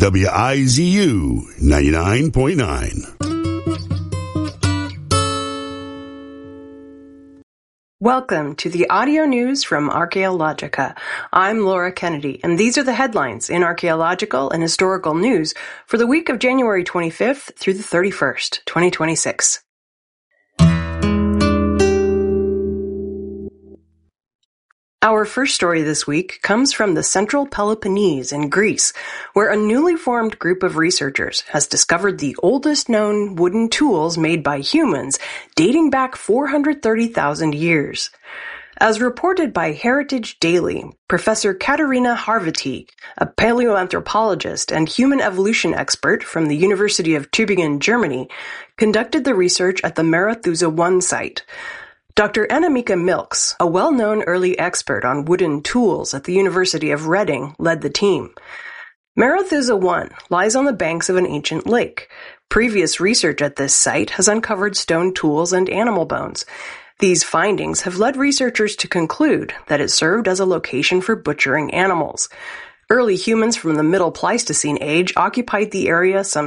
WIZU 99.9. Welcome to the audio news from Archaeologica. I'm Laura Kennedy, and these are the headlines in archaeological and historical news for the week of January 25th through the 31st, 2026. Our first story this week comes from the Central Peloponnese in Greece, where a newly formed group of researchers has discovered the oldest known wooden tools made by humans, dating back 430,000 years. As reported by Heritage Daily, Professor Katerina Harvati, a paleoanthropologist and human evolution expert from the University of Tübingen, Germany, conducted the research at the Merethusa 1 site. Dr. Annemieke Milks, a well-known early expert on wooden tools at the University of Reading, led the team. Merethusa 1 lies on the banks of an ancient lake. Previous research at this site has uncovered stone tools and animal bones. These findings have led researchers to conclude that it served as a location for butchering animals. Early humans from the Middle Pleistocene age occupied the area some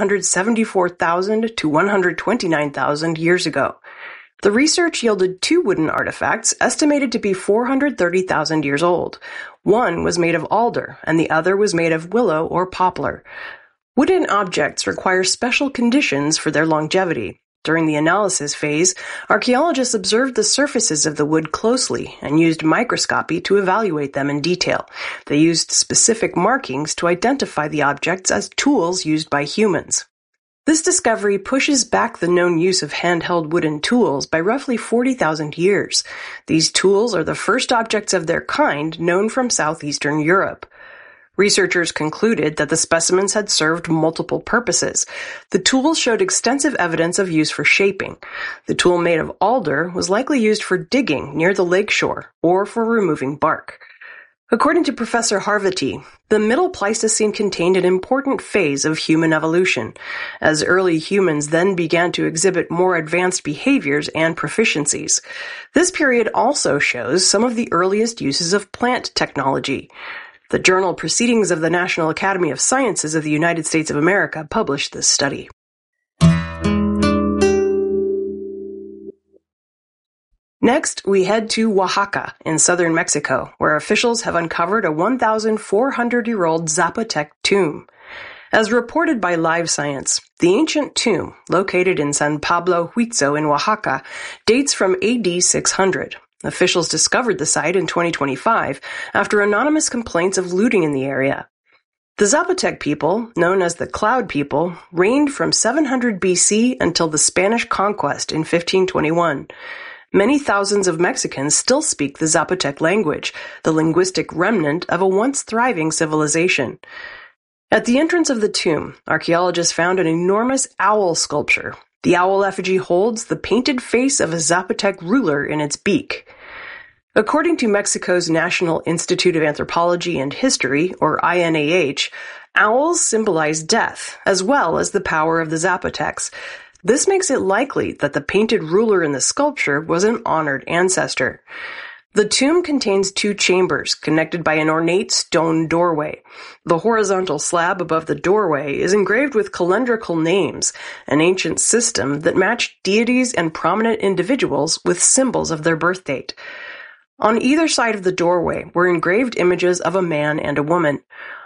774,000 to 129,000 years ago. The research yielded 2 wooden artifacts estimated to be 430,000 years old. One was made of alder, and the other was made of willow or poplar. Wooden objects require special conditions for their longevity. During the analysis phase, archaeologists observed the surfaces of the wood closely and used microscopy to evaluate them in detail. They used specific markings to identify the objects as tools used by humans. This discovery pushes back the known use of handheld wooden tools by roughly 40,000 years. These tools are the first objects of their kind known from southeastern Europe. Researchers concluded that the specimens had served multiple purposes. The tools showed extensive evidence of use for shaping. The tool made of alder was likely used for digging near the lake shore or for removing bark. According to Professor Harvati, the Middle Pleistocene contained an important phase of human evolution, as early humans then began to exhibit more advanced behaviors and proficiencies. This period also shows some of the earliest uses of plant technology. The journal Proceedings of the National Academy of Sciences of the United States of America published this study. Next, we head to Oaxaca in southern Mexico, where officials have uncovered a 1,400-year-old Zapotec tomb. As reported by Live Science, the ancient tomb, located in San Pablo Huitzo in Oaxaca, dates from AD 600. Officials discovered the site in 2025 after anonymous complaints of looting in the area. The Zapotec people, known as the Cloud People, reigned from 700 BC until the Spanish conquest in 1521. Many thousands of Mexicans still speak the Zapotec language, the linguistic remnant of a once thriving civilization. At the entrance of the tomb, archaeologists found an enormous owl sculpture. The owl effigy holds the painted face of a Zapotec ruler in its beak. According to Mexico's National Institute of Anthropology and History, or INAH, owls symbolize death, as well as the power of the Zapotecs. This makes it likely that the painted ruler in the sculpture was an honored ancestor. The tomb contains 2 chambers connected by an ornate stone doorway. The horizontal slab above the doorway is engraved with calendrical names, an ancient system that matched deities and prominent individuals with symbols of their birth date. On either side of the doorway were engraved images of a man and a woman.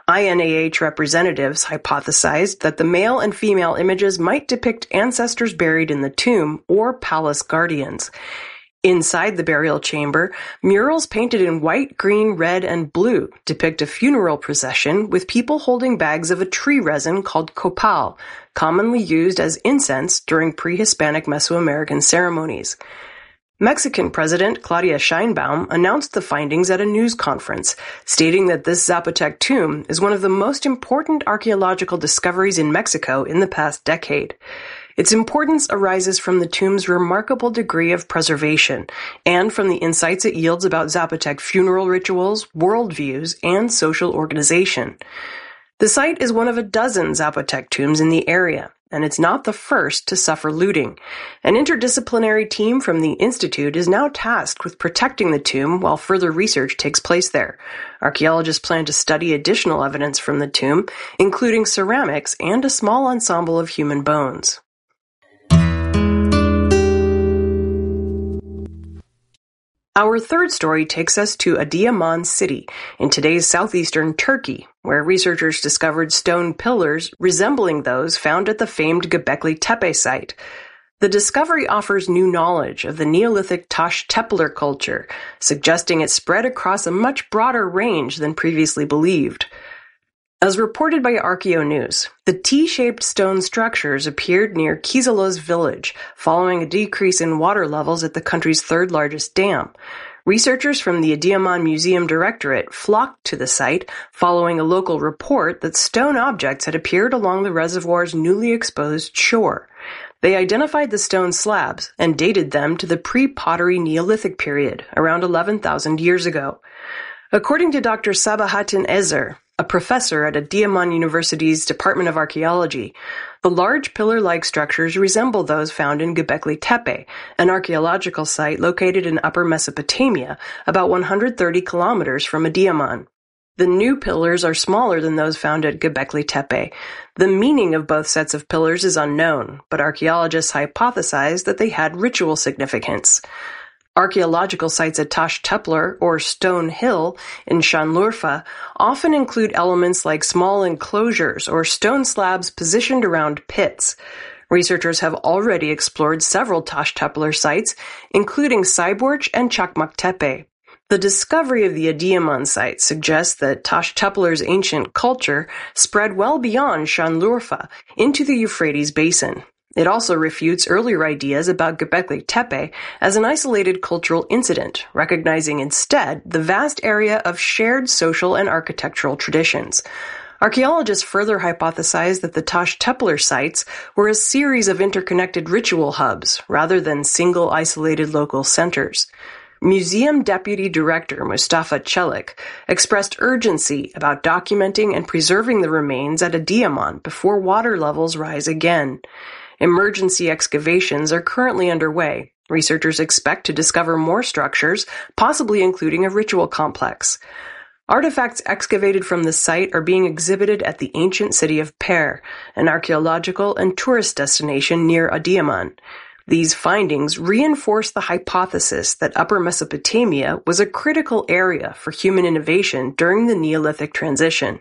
INAH representatives hypothesized that the male and female images might depict ancestors buried in the tomb or palace guardians. Inside the burial chamber, murals painted in white, green, red, and blue depict a funeral procession with people holding bags of a tree resin called copal, commonly used as incense during pre-Hispanic Mesoamerican ceremonies. Mexican President Claudia Sheinbaum announced the findings at a news conference, stating that this Zapotec tomb is one of the most important archaeological discoveries in Mexico in the past decade. Its importance arises from the tomb's remarkable degree of preservation and from the insights it yields about Zapotec funeral rituals, worldviews, and social organization. The site is one of a dozen Zapotec tombs in the area. and it's not the first to suffer looting. An interdisciplinary team from the Institute is now tasked with protecting the tomb while further research takes place there. Archaeologists plan to study additional evidence from the tomb, including ceramics and a small ensemble of human bones. Our third story takes us to Adıyaman City in today's southeastern Turkey, where researchers discovered stone pillars resembling those found at the famed Göbekli Tepe site. The discovery offers new knowledge of the Neolithic Taş Tepeler culture, suggesting it spread across a much broader range than previously believed. As reported by Archaeonews, the T-shaped stone structures appeared near Kizilöz village, following a decrease in water levels at the country's third-largest dam. Researchers from the Adıyaman Museum Directorate flocked to the site following a local report that stone objects had appeared along the reservoir's newly exposed shore. They identified the stone slabs and dated them to the pre-pottery Neolithic period, around 11,000 years ago. According to Dr. Sabahattin Ezer, a professor at Adıyaman University's Department of Archaeology, the large pillar-like structures resemble those found in Göbekli Tepe, an archaeological site located in Upper Mesopotamia, about 130 kilometers from Adıyaman. The new pillars are smaller than those found at Göbekli Tepe. The meaning of both sets of pillars is unknown, but archaeologists hypothesize that they had ritual significance. Archaeological sites at Taş Tepeler, or Stone Hill, in Şanlıurfa, often include elements like small enclosures or stone slabs positioned around pits. Researchers have already explored several Taş Tepeler sites, including Sayburç and Çakmaktepe. The discovery of the Adıyaman site suggests that Taş Tepeler's ancient culture spread well beyond Şanlıurfa into the Euphrates basin. It also refutes earlier ideas about Göbekli Tepe as an isolated cultural incident, recognizing instead the vast area of shared social and architectural traditions. Archaeologists further hypothesize that the Taş Tepeler sites were a series of interconnected ritual hubs, rather than single isolated local centers. Museum Deputy Director Mustafa Çelik expressed urgency about documenting and preserving the remains at Adıyaman before water levels rise again. Emergency excavations are currently underway. Researchers expect to discover more structures, possibly including a ritual complex. Artifacts excavated from the site are being exhibited at the ancient city of Per, an archaeological and tourist destination near Adıyaman. These findings reinforce the hypothesis that Upper Mesopotamia was a critical area for human innovation during the Neolithic transition.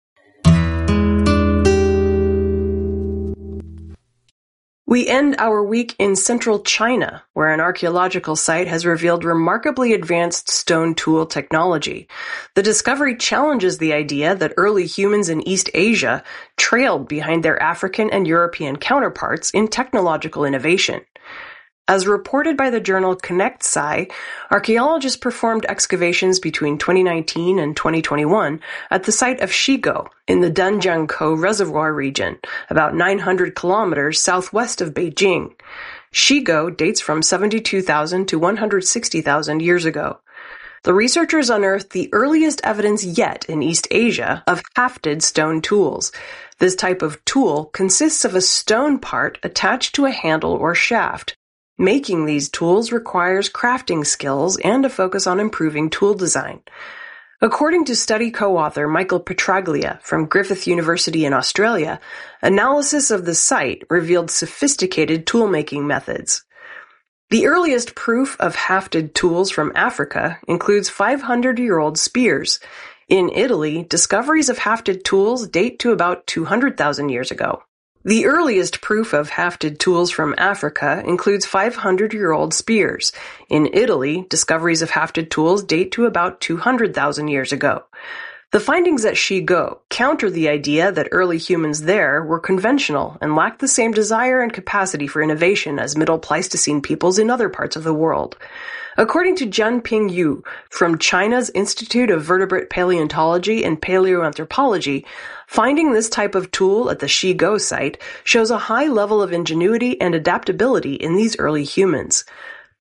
We end our week in central China, where an archaeological site has revealed remarkably advanced stone tool technology. The discovery challenges the idea that early humans in East Asia trailed behind their African and European counterparts in technological innovation. As reported by the journal Connect Sci, archaeologists performed excavations between 2019 and 2021 at the site of Shigo in the Danjiangkou Reservoir region, about 900 kilometers southwest of Beijing. Shigo dates from 72,000 to 160,000 years ago. The researchers unearthed the earliest evidence yet in East Asia of hafted stone tools. This type of tool consists of a stone part attached to a handle or shaft. Making these tools requires crafting skills and a focus on improving tool design. According to study co-author Michael Petraglia from Griffith University in Australia, analysis of the site revealed sophisticated tool-making methods. The earliest proof of hafted tools from Africa includes 500-year-old spears. In Italy, discoveries of hafted tools date to about 200,000 years ago. The earliest proof of hafted tools from Africa includes 500-year-old spears. In Italy, discoveries of hafted tools date to about 200,000 years ago. The findings at Shigo counter the idea that early humans there were conventional and lacked the same desire and capacity for innovation as Middle Pleistocene peoples in other parts of the world. According to Jianping Yu from China's Institute of Vertebrate Paleontology and Paleoanthropology, finding this type of tool at the Shigo site shows a high level of ingenuity and adaptability in these early humans.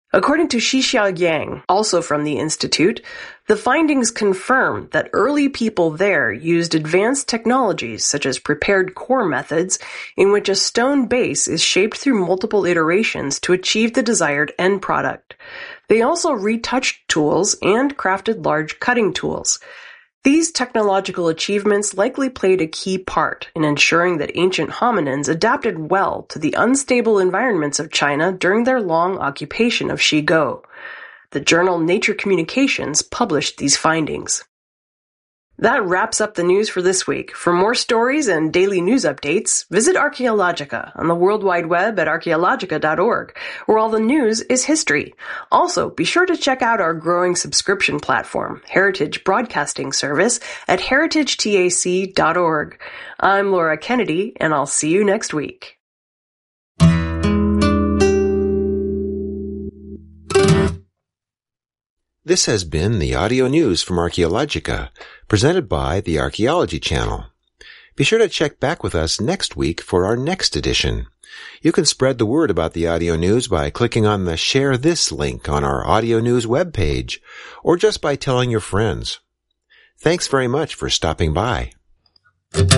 According to Xixia Yang, also from the Institute, the findings confirm that early people there used advanced technologies such as prepared core methods in which a stone base is shaped through multiple iterations to achieve the desired end product. They also retouched tools and crafted large cutting tools. These technological achievements likely played a key part in ensuring that ancient hominins adapted well to the unstable environments of China during their long occupation of Shigou. The journal Nature Communications published these findings. That wraps up the news for this week. For more stories and daily news updates, visit Archaeologica on the World Wide Web at archaeologica.org, where all the news is history. Also, be sure to check out our growing subscription platform, Heritage Broadcasting Service, at heritagetac.org. I'm Laura Kennedy, and I'll see you next week. This has been the audio news from Archaeologica, presented by the Archaeology Channel. Be sure to check back with us next week for our next edition. You can spread the word about the audio news by clicking on the Share This link on our audio news webpage, or just by telling your friends. Thanks very much for stopping by.